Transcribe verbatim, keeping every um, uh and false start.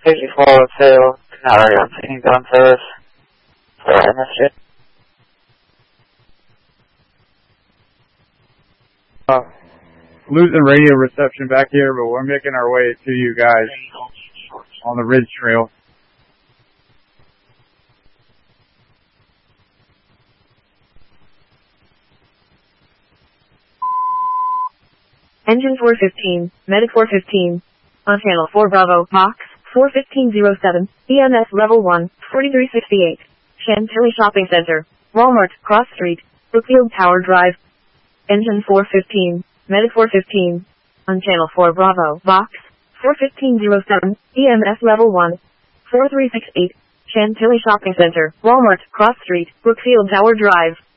fifty-four oh two, Canary, I'm taking gun service. Sorry, I missed it. Uh, losing radio reception back here, but we're making our way to you guys on the Ridge Trail. Engine four fifteen, Medic four fifteen. On channel four Bravo, Box, four fifteen oh seven, E M S level one, forty-three sixty-eight. Chantilly Shopping Center, Walmart, Cross Street, Brookfield Tower Drive. Engine four fifteen, Medic four fifteen. On channel four Bravo, Box, four fifteen oh seven, E M S level one, forty-three sixty-eight. Chantilly Shopping Center, Walmart, Cross Street, Brookfield Tower Drive.